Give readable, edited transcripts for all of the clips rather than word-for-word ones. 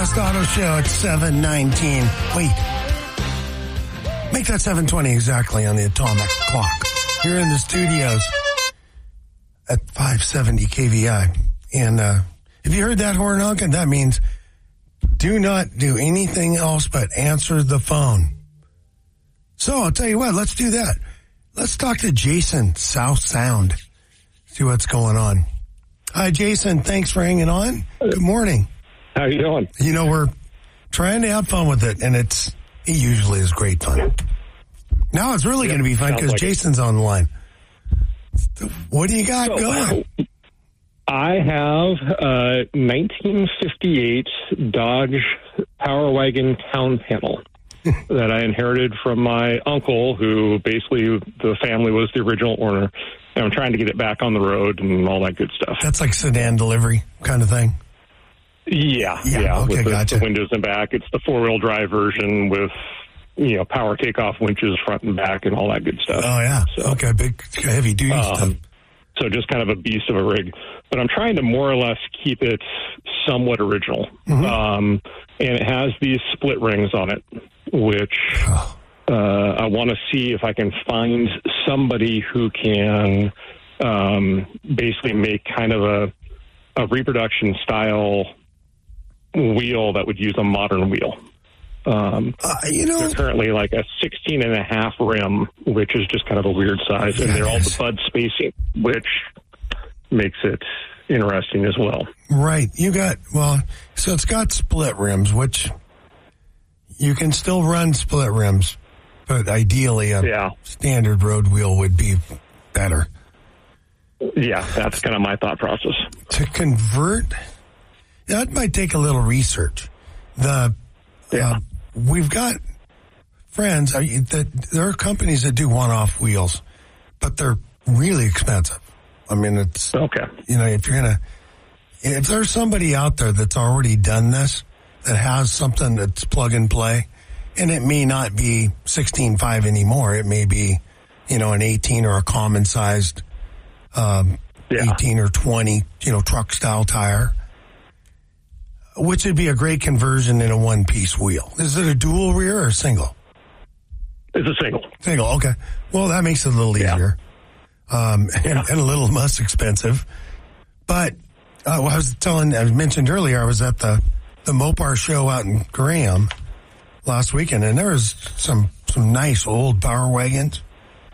Best Auto Show at 7:19. Wait. Make that 7:20 exactly on the atomic clock. You're in the studios at 570 KVI. And if you heard that horn honking, that means do not do anything else but answer the phone. So I'll tell you what, let's do that. Let's talk to Jason, South Sound. See what's going on. Hi, Jason. Thanks for hanging on. Good morning. How you doing? You know, we're trying to have fun with it, and it usually is great fun. Now it's really going to be fun because Jason's on the line. What do you got going? I have a 1958 Dodge Power Wagon Town Panel that I inherited from my uncle, who basically the family was the original owner. And I'm trying to get it back on the road and all that good stuff. That's like sedan delivery kind of thing? Yeah. Okay, with gotcha. the windows in back. It's the four-wheel drive version with, power takeoff winches front and back and all that good stuff. Oh, yeah. So, okay, big, heavy-duty stuff. So just kind of a beast of a rig. But I'm trying to more or less keep it somewhat original. Mm-hmm. And it has these split rings on it, which I want to see if I can find somebody who can basically make kind of a reproduction style wheel that would use a modern wheel. They're currently like a 16.5 rim, which is just kind of a weird size, and they're all the bud spacing, which makes it interesting as well. Right. So it's got split rims, which you can still run split rims, but ideally a standard road wheel would be better. Yeah, that's kind of my thought process. To convert, that might take a little research. We've got friends there are companies that do one-off wheels, but they're really expensive. I mean, it's okay. If there's somebody out there that's already done this, that has something that's plug and play, and it may not be 16.5 anymore. It may be, an 18 or a common sized 18 or 20, truck style tire, which would be a great conversion in a one-piece wheel. Is it a dual rear or a single? It's a single. Single, okay. Well, that makes it a little easier. And a little less expensive. But I mentioned earlier, I was at the Mopar show out in Graham last weekend, and there was some nice old Power Wagons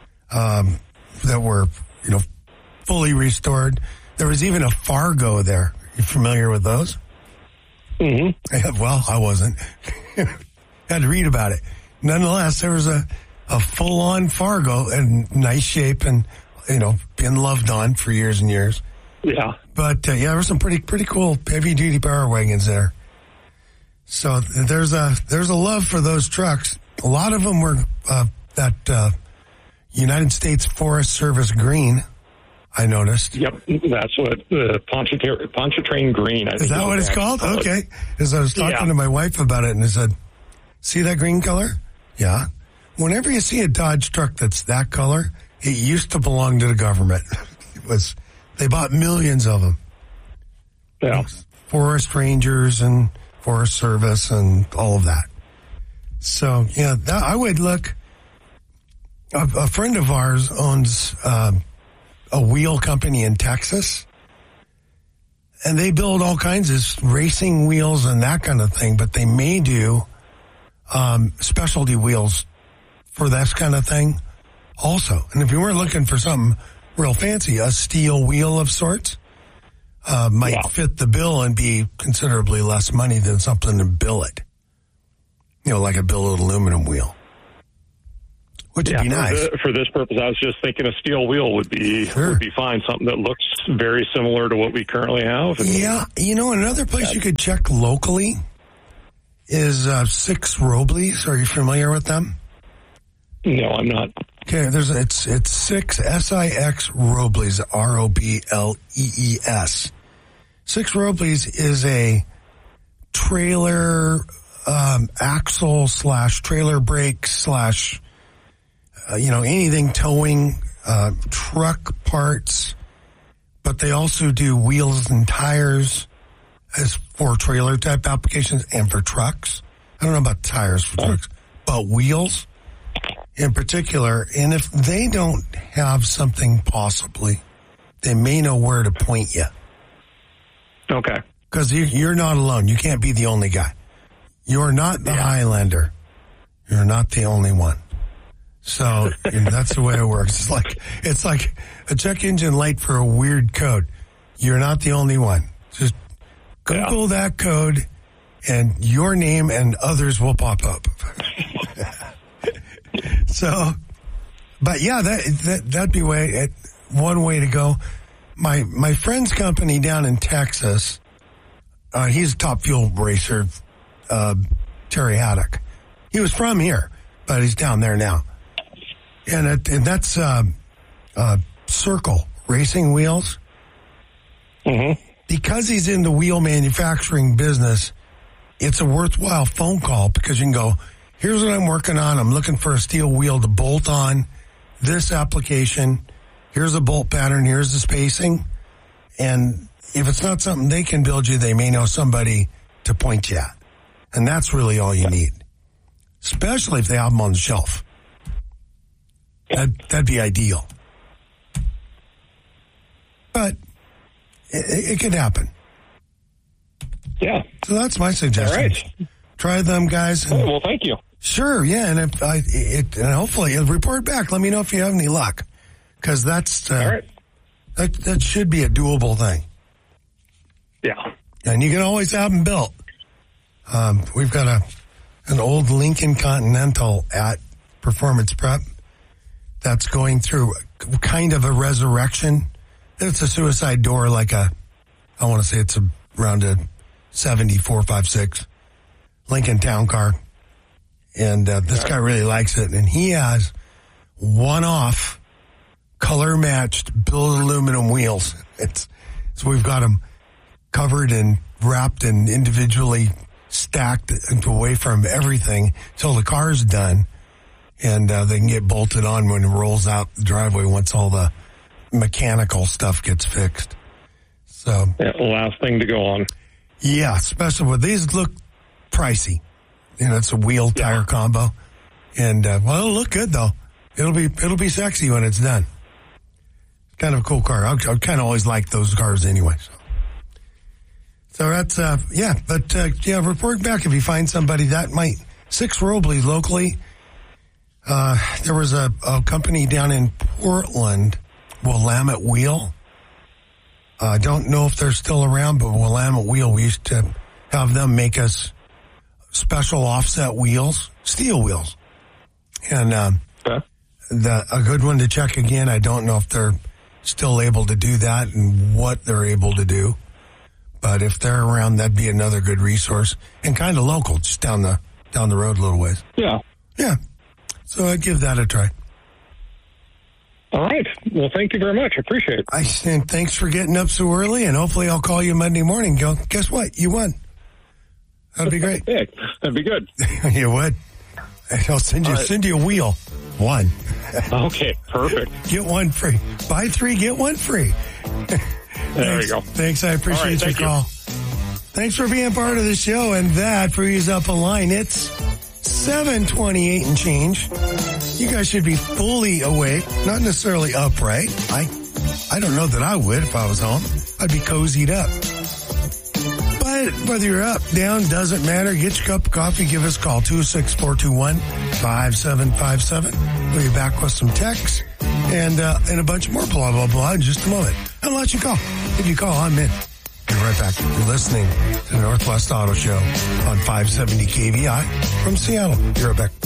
that were, fully restored. There was even a Fargo there. You familiar with those? Mm-hmm. Well, I wasn't. Had to read about it. Nonetheless, there was a full-on Fargo in nice shape and, been loved on for years and years. Yeah. But, there were some pretty cool heavy-duty Power Wagons there. So there's a love for those trucks. A lot of them were that United States Forest Service green, I noticed. Yep, that's what Pontchartrain green. Is that what it's called? Okay. As I was talking to my wife about it, and I said, "See that green color?" Yeah. Whenever you see a Dodge truck that's that color, it used to belong to the government. They bought millions of them. Yeah. Forest Rangers and Forest Service and all of that. So I would look. A friend of ours owns a wheel company in Texas, and they build all kinds of racing wheels and that kind of thing, but they may do specialty wheels for that kind of thing also. And if you weren't looking for something real fancy, a steel wheel of sorts might fit the bill and be considerably less money than something to billet. Like a billet aluminum wheel. Which would be nice. For this purpose, I was just thinking a steel wheel would be fine. Something that looks very similar to what we currently have. Another place you could check locally is Six Robles. Are you familiar with them? No, I'm not. Okay, it's Six SIX Robles, ROBLEES. Six Robles is a trailer axle / trailer brake / anything towing, truck parts, but they also do wheels and tires as for trailer type applications and for trucks. I don't know about tires for trucks, but wheels in particular. And if they don't have something possibly, they may know where to point you. Okay. Because you're not alone. You can't be the only guy. You're not the Highlander. You're not the only one. So that's the way it works. It's like a check engine light for a weird code. You're not the only one. Just Google that code and your name and others will pop up. So, but yeah, that'd be one way to go. My friend's company down in Texas, he's a top fuel racer, Terry Haddock. He was from here, but he's down there now. And that's Circle Racing Wheels. Mm-hmm. Because he's in the wheel manufacturing business, it's a worthwhile phone call because you can go, here's what I'm working on. I'm looking for a steel wheel to bolt on this application. Here's a bolt pattern. Here's the spacing. And if it's not something they can build you, they may know somebody to point you at. And that's really all you need, especially if they have them on the shelf. That'd be ideal. But it could happen. Yeah. So that's my suggestion. All right. Try them, guys. And well, thank you. Sure, yeah. And and hopefully you'll report back. Let me know if you have any luck. Because that's, all right. that should be a doable thing. Yeah. And you can always have them built. We've got an old Lincoln Continental at Performance Prep that's going through kind of a resurrection. It's a suicide door, I want to say it's around a 7456 Lincoln Town Car. And this guy really likes it. And he has one-off, color-matched, billet aluminum wheels. So we've got them covered and wrapped and individually stacked away from everything till the car's done. And they can get bolted on when it rolls out the driveway once all the mechanical stuff gets fixed. So last thing to go on. Yeah, especially with these look pricey. It's a wheel tire combo. And it'll look good though. It'll be sexy when it's done. It's kind of a cool car. I kind of always like those cars anyway. So that's report back if you find somebody that might. 6 Robley locally. There was a company down in Portland, Willamette Wheel. I don't know if they're still around, but Willamette Wheel, we used to have them make us special offset wheels, steel wheels. And a good one to check again. I don't know if they're still able to do that and what they're able to do. But if they're around, that'd be another good resource and kind of local, just down the road a little ways. Yeah. Yeah. So I'd give that a try. All right. Well, thank you very much. I appreciate it. And thanks for getting up so early, and hopefully I'll call you Monday morning and go, guess what? You won. That'd be great. Yeah, that'd be good. You would? I'll send you a wheel. One. Okay, perfect. Get one free. Buy 3, get one free. There you go. Thanks. I appreciate your call. Thanks for being part of the show, and that frees up a line. It's 7:28 and change. You guys should be fully awake, not necessarily upright. I don't know that I would if I was home. I'd be cozied up. But whether you're up, down, doesn't matter. Get your cup of coffee. Give us a call, 26421-5757. We'll be back with some texts and a bunch more blah, blah, blah in just a moment. I'll let you call. If you call, I'm in. Be right back. You're listening to the Northwest Auto Show on 570 KVI from Seattle. Be right back.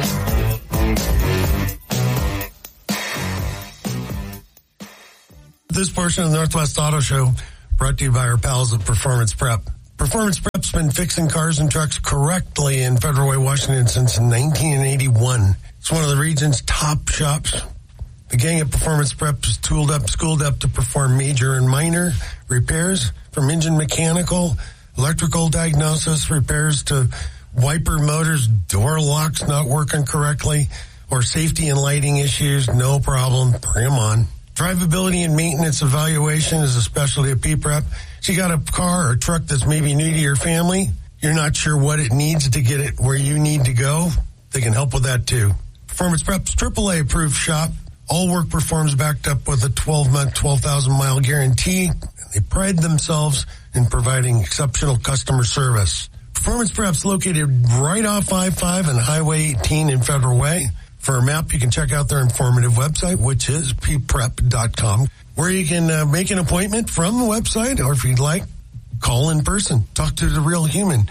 This portion of the Northwest Auto Show brought to you by our pals at Performance Prep. Performance Prep's been fixing cars and trucks correctly in Federal Way, Washington since 1981. It's one of the region's top shops. The gang at Performance Prep is tooled up, schooled up to perform major and minor repairs from engine mechanical, electrical diagnosis, repairs to wiper motors, door locks not working correctly, or safety and lighting issues. No problem. Bring them on. Drivability and maintenance evaluation is a specialty of P-Prep. So you got a car or truck that's maybe new to your family. You're not sure what it needs to get it where you need to go. They can help with that too. Performance Prep's AAA approved shop. All work performs backed up with a 12-month, 12,000-mile guarantee. They pride themselves in providing exceptional customer service. Performance Prep's located right off I-5 and Highway 18 in Federal Way. For a map, you can check out their informative website, which is pprep.com, where you can make an appointment from the website, or if you'd like, call in person. Talk to the real human.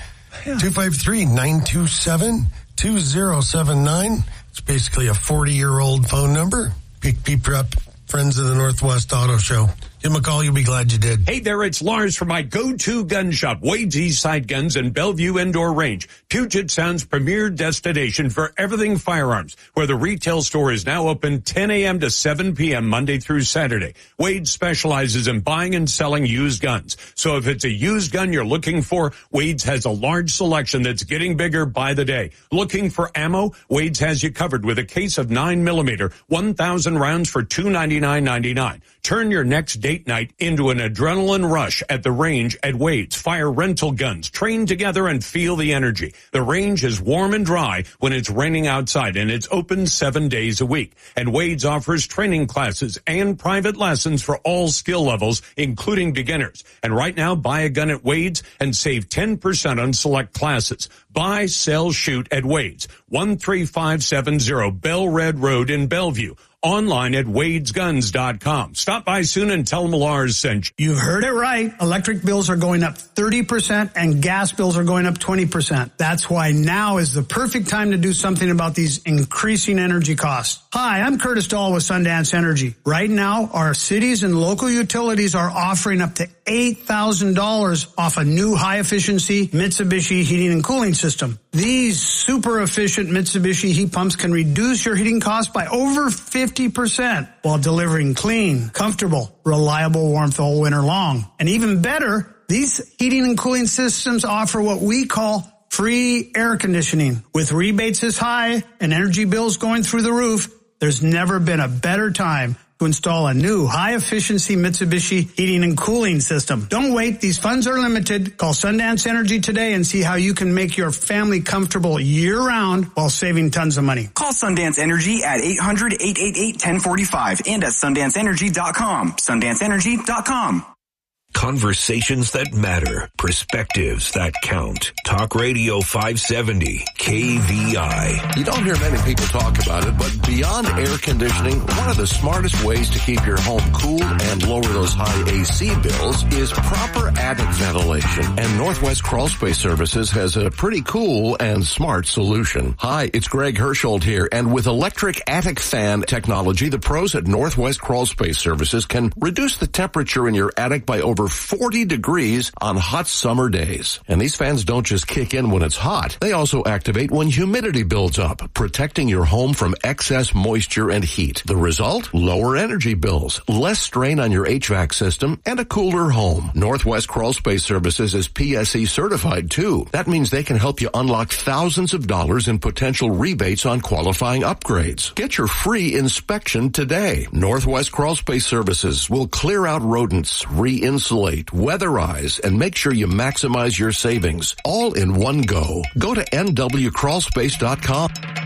253-927-2079. It's basically a 40-year-old phone number. P-Prep, Friends of the Northwest Auto Show. Give them a call. You'll be glad you did. Hey there, it's Lars from my go-to gun shop, Wade's Eastside Guns and Bellevue Indoor Range, Puget Sound's premier destination for everything firearms, where the retail store is now open 10 a.m. to 7 p.m. Monday through Saturday. Wade specializes in buying and selling used guns. So if it's a used gun you're looking for, Wade's has a large selection that's getting bigger by the day. Looking for ammo? Wade's has you covered with a case of 9mm, 1,000 rounds for $299.99. Turn your next date night into an adrenaline rush at the range at Wade's. Fire rental guns, train together and feel the energy. The range is warm and dry when it's raining outside, and it's open 7 days a week. And Wade's offers training classes and private lessons for all skill levels, including beginners. And right now, buy a gun at Wade's and save 10% on select classes. Buy, sell, shoot at Wade's, 13570 Bell Red Road in Bellevue. Online at wadesguns.com. Stop by soon and tell them Lars sent you. You heard it right. Electric bills are going up 30% and gas bills are going up 20%. That's why now is the perfect time to do something about these increasing energy costs. Hi, I'm Curtis Dahl with Sundance Energy. Right now, our cities and local utilities are offering up to $8,000 off a new high-efficiency Mitsubishi heating and cooling system. These super efficient Mitsubishi heat pumps can reduce your heating costs by over 50% while delivering clean, comfortable, reliable warmth all winter long. And even better, these heating and cooling systems offer what we call free air conditioning. With rebates this high and energy bills going through the roof, there's never been a better time to install a new high-efficiency Mitsubishi heating and cooling system. Don't wait. These funds are limited. Call Sundance Energy today and see how you can make your family comfortable year-round while saving tons of money. Call Sundance Energy at 800-888-1045 and at SundanceEnergy.com. SundanceEnergy.com. Conversations that matter. Perspectives that count. Talk Radio 570. KVI. You don't hear many people talk about it, but beyond air conditioning, one of the smartest ways to keep your home cool and lower those high AC bills is proper attic ventilation. And Northwest Crawlspace Services has a pretty cool and smart solution. Hi, it's Greg Hersholt here, and with electric attic fan technology, the pros at Northwest Crawlspace Services can reduce the temperature in your attic by over 40 degrees on hot summer days. And these fans don't just kick in when it's hot. They also activate when humidity builds up, protecting your home from excess moisture and heat. The result? Lower energy bills, less strain on your HVAC system, and a cooler home. Northwest Crawlspace Services is PSE certified too. That means they can help you unlock thousands of dollars in potential rebates on qualifying upgrades. Get your free inspection today. Northwest Crawlspace Services will clear out rodents, re-insulate, weatherize, and make sure you maximize your savings all in one go. Go to nwcrawlspace.com.